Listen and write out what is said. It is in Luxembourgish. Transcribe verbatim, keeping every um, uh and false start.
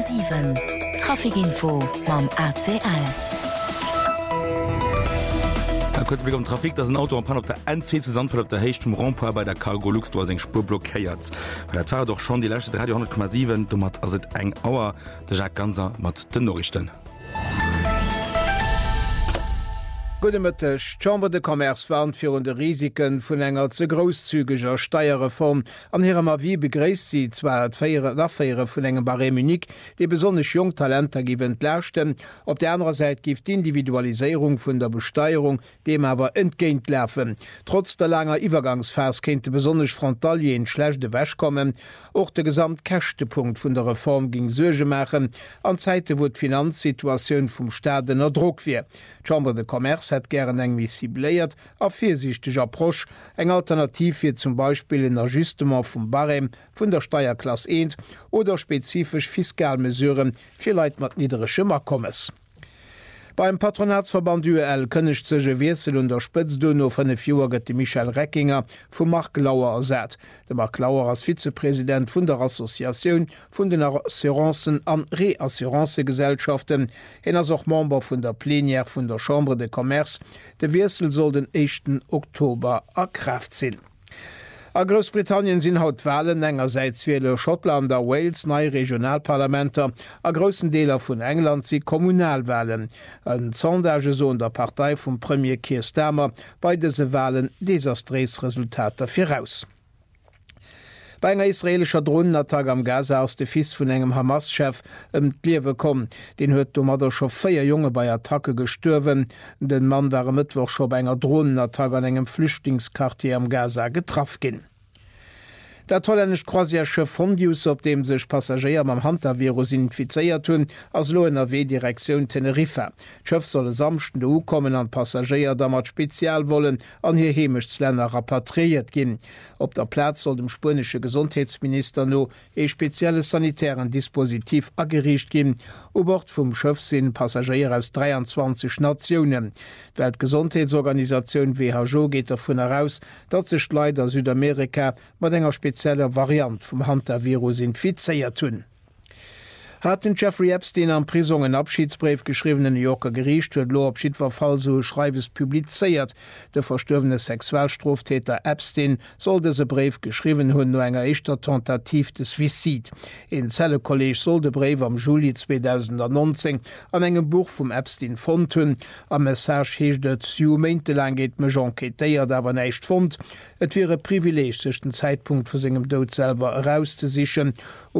Komma sieben. Trafikinfo mam A C L. Kurz um Trafik, dass ein Auto am Pan op der N zwei zusammen op der Hecht vom Rampo bei der Cargo Lux du eng Spur blockiert. Dat war doch schon die letzte Radio hundert Komma sieben, du mat as eng Auer de Jacques Ganser mat den Norrichten. Gudemëttech Chamber de Commerce warnt fir de Risiken vun enger ze großzügiger Steierreform. An herem wie begréisst sie zwar d'Affaiere vun engem Barremunik, de besonnech Jungtalenter giwen lächten, op der anderen Seite gift d'Individualisierung vun der Besteuerung dem awer entgéint läfen. Trotz der langer Iwergangsfers kennt de besonnech Frontalien schlechte wäsch kommen, och de Gesamtkächtepunkt vun der Reform ging Suge machen, an Zeite wo d' Finanzsituatioun vum Staatenner Druck wie. Chamber de Commerce hat gern eng visibléiert a viersichtig Approsch, eng Alternativ fir zum Beispiel in Ajustement vum Barem vun der Steuerklasse eins oder spezifisch Fiskalmesuren fir Leiit mat niedere Schimmer kommes. Beim Patronatsverband U L kënnecht sege Wesel und der Spëtzdunno vun de Vier gëtt Michael Reckinger vum Mark Lauer ersät. De Mark Lauer als Vizepräsident vun der Assoziatioun vun den Assuranzen an Reassurancegesellschaften, en ass och Member vun der Plénière vun der Chambre de Commerce. De Wesel soll den echten Oktober erkräft sinn. A Großbritannien sinn haut Wahlen engerseits wiele Schottlander, Wales, nei Regionalparlamenter, a grossen Deler vun England si Kommunalwahlen. En Sondageson der Partei vum Premier Keir Starmer bei dese Wahlen desastrees Resultater firaus. Bei enger israelscher Drohnenattack am Gaza aus de Fis vun engem Hamas-Chef ëm d'Liewe kom. Den huet do Mader scho féier Junge bei Attacke gestürwen. Den Mann war Mittwoch scho bei enger Drohnenattack an engem Flüchtlingskartier am Gaza getraff ginn. Der tollennech Croisièrschiff Fondius, op dem sech Passagier am Hantavirus infizeiert hunn, ass lo N R W-Direktion Teneriffa. D'Schëff solle samchten de U kommen an Passagier da mat spezial wollen an hir Hemechtslänner rapatriiert ginn. Op der Platz soll dem spanische Gesundheitsminister no e spezielles sanitären Dispositiv agericht ginn. O Bord vum Schëff sinn Passagier aus dreiundzwanzig Nationen. Weltgesundheitsorganisation W H O geht davon heraus, dat sech leider Südamerika mat enger spezieller Variant vom Hantavirus infizeiert hunn. Hat den Jeffrey Epstein an Prison en Abschiedsbrief geschrieben in New Yorker Gericht huet lo Abschied war Fall so schreiwes publizeiert. De verstöwene Sexualstraftäter Epstein soll dese Brief geschrieben hunn no enger echtter Tentativ de Suizid. In Zellekolleg soll de Brief am Juli zweitausendneunzehn an engem Buch vum Epstein fond hunn. Am Message hecht et Sue meinte lang geht me enquetéiert dawer neicht fond. Et wäre privileg sech den Zeitpunkt vu segem Dod selber herauszusichen.